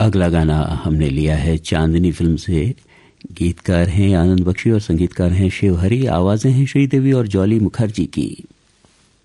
अगला गाना हमने लिया है चांदनी फिल्म से। गीतकार हैं आनंद बख्शी और संगीतकार हैं शिव हरी। आवाजें हैं श्रीदेवी और जॉली मुखर्जी की।